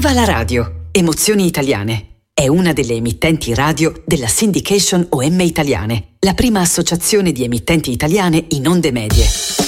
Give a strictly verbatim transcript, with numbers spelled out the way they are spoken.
Viva la radio! Emozioni Italiane. È una delle emittenti radio della Syndication O M Italiane, la prima associazione di emittenti italiane in onde medie.